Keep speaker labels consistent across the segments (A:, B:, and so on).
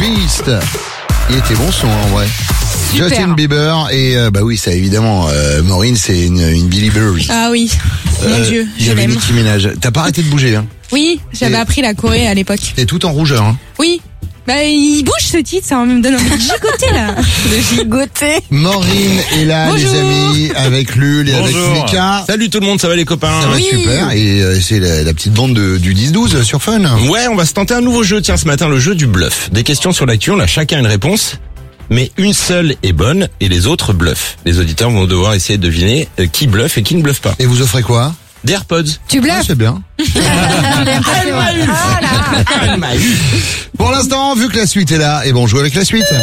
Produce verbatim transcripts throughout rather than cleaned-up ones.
A: Beast. Il était bon son en vrai.
B: Super.
A: Justin Bieber et euh, bah oui, ça évidemment. Euh, Maureen, c'est une, une Billie Bird.
B: Ah oui, mon
A: Euh,
B: Dieu,
A: il y
B: je
A: avait
B: l'aime.
A: Nicki Minaj. T'as pas arrêté de bouger, hein?
B: Oui, j'avais
A: Et-
B: appris la Corée à l'époque.
A: T'es tout en rougeur, hein?
B: Oui. Bah, il bouge ce titre, ça me donne envie de gigoter là. De gigoter.
A: Maureen est là,
B: Bonjour.
A: les amis, avec Lul et
C: Bonjour.
A: avec Mika.
C: Salut tout le monde, ça va les copains?
A: Ça va
B: Oui.
A: super. Et euh, c'est la, la petite bande de, du dix douze sur Fun.
C: Ouais, on va se tenter un nouveau jeu, tiens, ce matin, le jeu du bluff. Des questions sur l'actu, on a chacun une réponse, mais une seule est bonne et les autres bluffent. Les auditeurs vont devoir essayer de deviner euh, qui bluffe et qui ne bluffe pas.
A: Et vous offrez quoi?
C: Des AirPods.
B: Tu
A: Ah,
B: bluffes?
A: c'est bien.
C: Elle m'a eu.
A: Pour l'instant, vu que la suite est là, et bon, on joue avec la suite.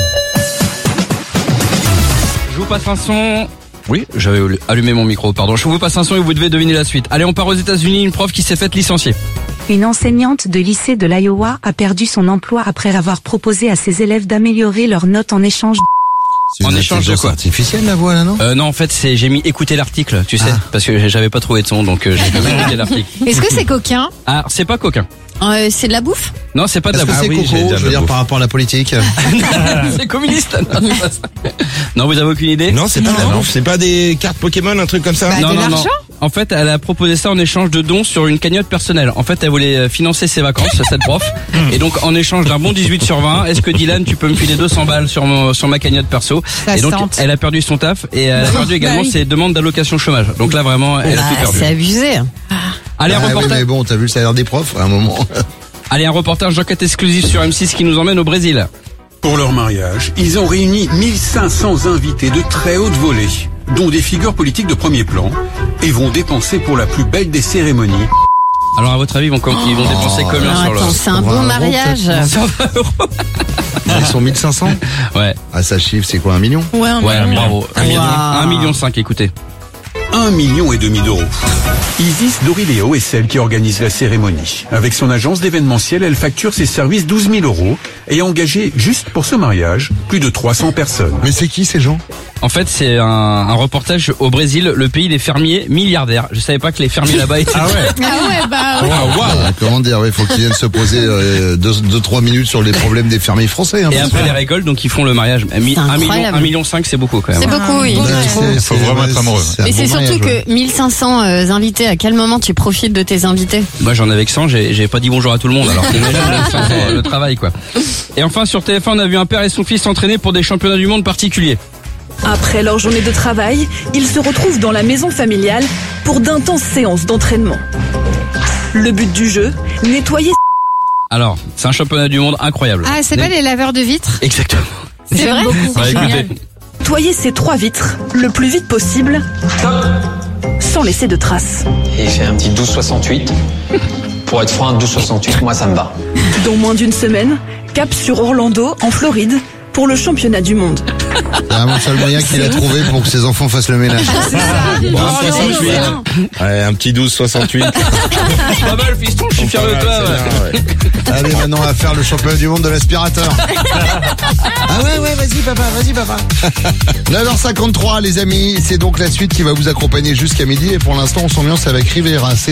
D: Je vous passe un son. Oui, j'avais allumé mon micro, pardon. Je vous passe un son et vous devez deviner la suite. Allez, on part aux États-Unis, une prof qui s'est faite licencier.
E: Une enseignante de lycée de l'Iowa a perdu son emploi après avoir proposé à ses élèves d'améliorer leurs notes en échange.
A: C'est
D: En
A: une
D: échange de
A: intelligence
D: quoi?
A: artificielle, la voix, là, non?
D: Euh, non, en fait, c'est j'ai mis écouter l'article, tu sais,
A: Ah.
D: parce que j'avais pas trouvé de son, donc euh, j'ai quand même écouté l'article.
F: Est-ce que c'est coquin?
D: Ah, c'est pas coquin.
F: Euh, c'est de la bouffe?
D: Non, c'est pas de
A: Est-ce
D: la
A: que
D: bouffe.
A: c'est
C: oui, j'ai
A: Coco,
C: déjà
A: je
C: de
A: veux
C: la
A: dire,
C: bouffe.
A: par rapport à la politique?
D: C'est communiste. Non, c'est pas ça. Non, vous avez aucune idée?
C: Non, c'est pas de la bouffe, c'est pas des cartes Pokémon, un truc comme ça?
F: Bah,
D: non,
F: de
D: non, non.
F: l'argent?
D: En fait, elle a proposé ça en échange de dons sur une cagnotte personnelle. En fait, elle voulait euh, financer ses vacances, cette prof. Et donc, en échange d'un bon dix-huit sur vingt, est-ce que Dylan, tu peux me filer deux cents balles sur mon, sur ma cagnotte perso?
F: Ça
D: Et donc,
F: sente.
D: elle a perdu son taf et elle a perdu également
B: Bah oui.
D: ses demandes d'allocation chômage. Donc là, vraiment, elle a tout
F: Ah,
D: perdu.
F: c'est abusé.
D: Allez, un
A: Ah oui,
D: reportage.
A: mais bon, t'as vu le salaire des profs, à un moment.
D: Allez, un reportage d'enquête exclusif sur M six qui nous emmène au Brésil.
G: Pour leur mariage, ils ont réuni mille cinq cents invités de très haute volée, dont des figures politiques de premier plan, et vont dépenser pour la plus belle des cérémonies.
D: Alors, à votre avis, ils vont, com- ils vont dépenser combien
F: Non,
D: sur le...
F: attends, c'est un
A: On va
F: bon
A: un
F: mariage.
D: cent vingt euros.
A: Ils sont mille cinq cents?
D: Ouais,
A: Ah, ça chiffre, c'est quoi, un million?
B: Ouais, un
D: ouais,
B: million.
D: bravo. Un million, un million cinq, écoutez.
G: Un million et demi d'euros. Isis Dorileo est celle qui organise la cérémonie. Avec son agence d'événementiel, elle facture ses services douze mille euros et a engagé, juste pour ce mariage, plus de trois cents personnes.
A: Mais c'est qui, ces gens?
D: En fait, c'est un, un reportage au Brésil, le pays des fermiers milliardaires. Je savais pas que les fermiers là-bas étaient...
C: Ah ouais.
B: Ah ouais, bah ouais.
A: Ah, comment dire, il faut qu'ils viennent se poser euh, deux, deux, trois minutes sur les problèmes des fermiers français. Hein,
D: Et
A: parce
D: après
A: que-
D: les récoltes, donc ils font le mariage. Un, mi-
F: C'est
D: un million,
F: incroyable.
D: un million cinq, c'est beaucoup quand même.
F: C'est beaucoup, oui.
B: Bon
A: Ouais,
B: mariage.
A: c'est-
C: Faut
A: c'est-
C: vraiment être amoureux.
A: un
F: Mais
A: bon
F: c'est surtout
A: mariage, ouais.
F: que mille cinq cents euh, invités, à quel moment tu profites de tes invités?
D: Moi j'en avais que cent, j'ai, j'ai pas dit bonjour à tout le monde. Alors imagine le, le travail quoi. Et enfin sur T F un, on a vu un père et son fils s'entraîner pour des championnats du monde particuliers.
H: Après leur journée de travail, ils se retrouvent dans la maison familiale pour d'intenses séances d'entraînement. Le but du jeu, nettoyer
D: Alors c'est un championnat du monde incroyable.
F: Ah, c'est pas les laveurs de vitres?
D: Exactement.
F: C'est vrai?
D: Bah, écoutez,
H: nettoyer ces trois vitres le plus vite possible, sans laisser de traces.
I: Et il fait un petit douze soixante-huit. Pour être franc, un douze soixante-huit, moi ça me va.
H: Dans moins d'une semaine, cap sur Orlando, en Floride, pour le championnat du monde.
A: C'est vraiment le seul moyen qu'il a trouvé pour que ses enfants fassent le ménage.
C: douze soixante-huit. Ouais, un petit douze soixante-huit.
D: pas mal fiston, je suis fier de toi. ouais.
A: Allez, maintenant on va faire le championnat du monde de l'aspirateur. Ah ouais, ouais, vas-y papa, vas-y papa. neuf heures cinquante-trois les amis, c'est donc la suite qui va vous accompagner jusqu'à midi et pour l'instant on s'ambiance avec Rivera. C'est